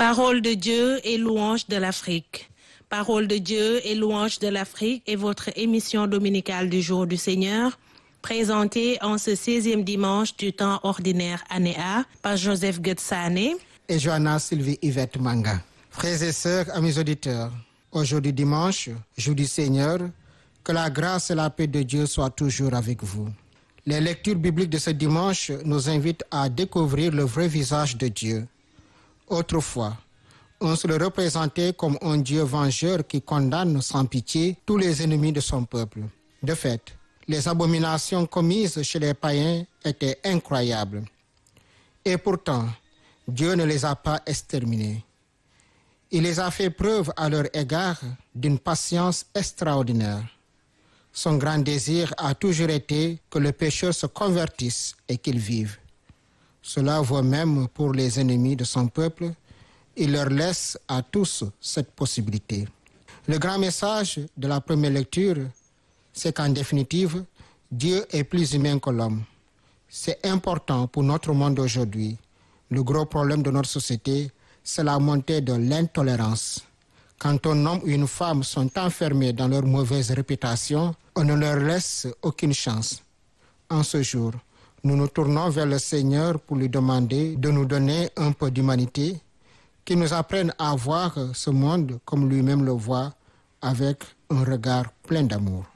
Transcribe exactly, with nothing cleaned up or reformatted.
Parole de Dieu et louange de l'Afrique. Parole de Dieu et louange de l'Afrique est votre émission dominicale du jour du Seigneur, présentée en ce seizième dimanche du temps ordinaire année A par Joseph Getsane et Johanna Sylvie Yvette Manga. Frères et sœurs, amis auditeurs, aujourd'hui dimanche, jour du Seigneur, que la grâce et la paix de Dieu soient toujours avec vous. Les lectures bibliques de ce dimanche nous invitent à découvrir le vrai visage de Dieu. Autrefois, on se le représentait comme un Dieu vengeur qui condamne sans pitié tous les ennemis de son peuple. De fait, les abominations commises chez les païens étaient incroyables. Et pourtant, Dieu ne les a pas exterminés. Il les a fait preuve à leur égard d'une patience extraordinaire. Son grand désir a toujours été que le pécheur se convertisse et qu'il vive. Cela vaut même pour les ennemis de son peuple. Il leur laisse à tous cette possibilité. Le grand message de la première lecture, c'est qu'en définitive, Dieu est plus humain que l'homme. C'est important pour notre monde aujourd'hui. Le gros problème de notre société, c'est la montée de l'intolérance. Quand un homme ou une femme sont enfermés dans leur mauvaise réputation, on ne leur laisse aucune chance. En ce jour, nous nous tournons vers le Seigneur pour lui demander de nous donner un peu d'humanité, qu'il nous apprenne à voir ce monde comme lui-même le voit, avec un regard plein d'amour.